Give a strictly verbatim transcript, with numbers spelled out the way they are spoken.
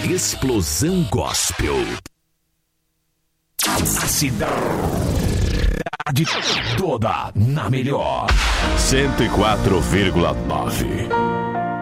Explosão Gospel. A cidade toda na melhor. cento e quatro vírgula nove.